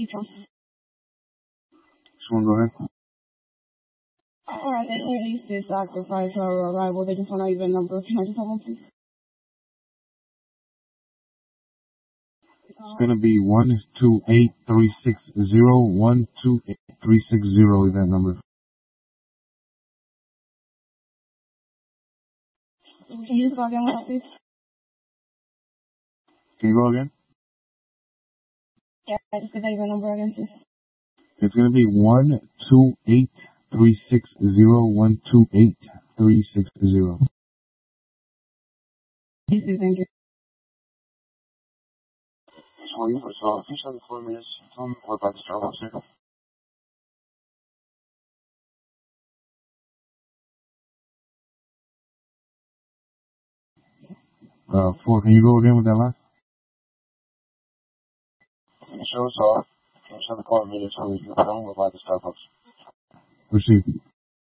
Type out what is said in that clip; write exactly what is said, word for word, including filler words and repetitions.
Just want to go ahead. Alright, they released this actor prior to our arrival. They just want to even number. Can I just have one, please? It's gonna be one two eight three six zero one two eight three six zero event number. Can you just go again with that, please? Can you go again? Yeah, just give that event number again, please. It's gonna be one two eight three six zero one two eight three six zero. Yes, thank you. So you for so finish on the four minutes. Tell me what about the Starbucks here. Uh, four. Can you go again with that last? Show us off. Finish on the four minutes. Tell me what about the Starbucks. Receive.